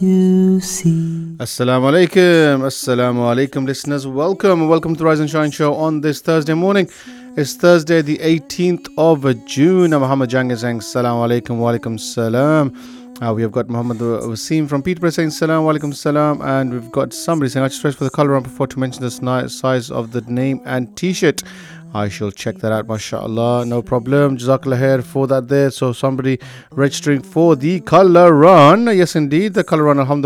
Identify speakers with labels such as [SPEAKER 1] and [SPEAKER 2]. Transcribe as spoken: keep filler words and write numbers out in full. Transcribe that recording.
[SPEAKER 1] you see.
[SPEAKER 2] Assalamu alaikum, assalamu alaikum listeners, welcome, welcome to Rise and Shine show on this Thursday morning. It's Thursday the eighteenth of June. I'm Muhammad Jang is saying assalamu alaikum wa alaikum salam. Uh, we have got Muhammad Wasim from Peterborough saying assalamu alaikum salam, and we've got somebody saying I just stretch for the colour on before to mention the sni- size of the name and t-shirt. I shall check that out, mashallah, no problem. Jazakallah khair for that there. So somebody registering for the colour run. Yes indeed, the colour run, alhamdulillah.